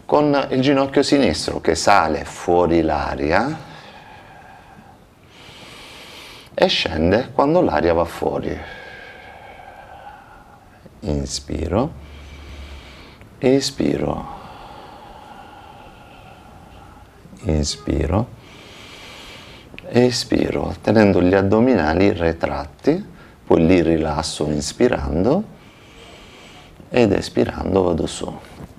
con il ginocchio sinistro che sale fuori l'aria e scende quando l'aria va fuori. Inspiro, espiro, inspiro, espiro, tenendo gli addominali retratti, poi li rilasso inspirando ed espirando vado su.